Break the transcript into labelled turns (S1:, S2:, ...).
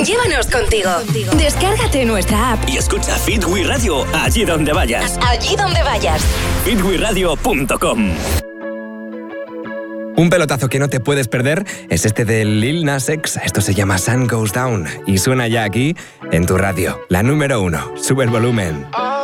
S1: Llévanos contigo. Descárgate nuestra app
S2: y escucha Fit We Radio allí donde vayas.
S1: Allí donde vayas.
S2: fitweradio.com.
S3: Un pelotazo que no te puedes perder es este de Lil Nas X. Esto se llama Sun Goes Down y suena ya aquí en tu radio. La número 1. Sube el volumen.